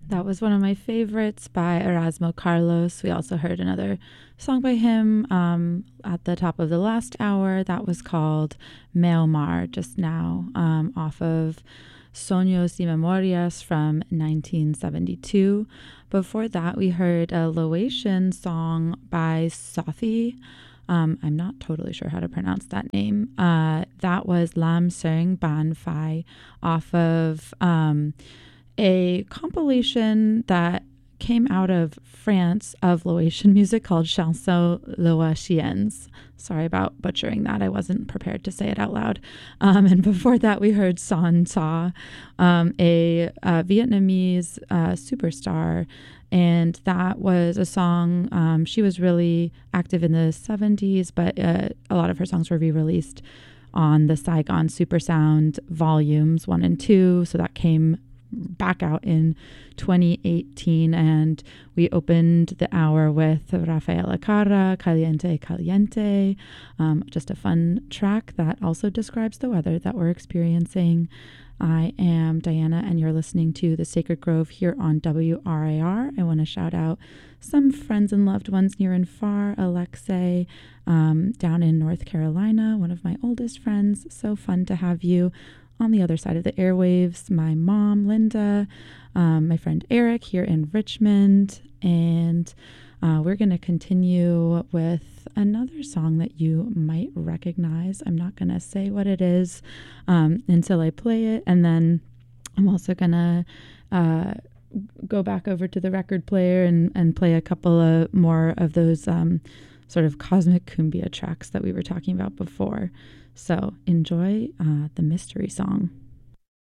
That was one of my favorites by Erasmo Carlos. We also heard another song by him at the top of the last hour. That was called Meomar just now, off of Sueños y Memorias from 1972. Before that, we heard a Laotian song by Sothi. I'm not totally sure how to pronounce that name. That was Lam Sering Ban Phai off of a compilation that came out of France of Laotian music called Chansons Laotiennes. Sorry about butchering that. I wasn't prepared to say it out loud. And before that, we heard Son Ta, a Vietnamese superstar. And that was a song, she was really active in the 70s, but a lot of her songs were re-released on the Saigon Supersound volumes 1 and 2. So that came back out in 2018, and we opened the hour with Rafaela Carra, Caliente Caliente, just a fun track that also describes the weather that we're experiencing. I am Diana, and you're listening to The Sacred Grove here on WRIR. I want to shout out some friends and loved ones near and far. Alexei, down in North Carolina, one of my oldest friends. So fun to have you on the other side of the airwaves. My mom, Linda, my friend Eric here in Richmond, and we're going to continue with another song that you might recognize. I'm not going to say what it is until I play it, and then I'm also going to go back over to the record player and play a couple of more of those sort of cosmic cumbia tracks that we were talking about before. So enjoy the mystery song.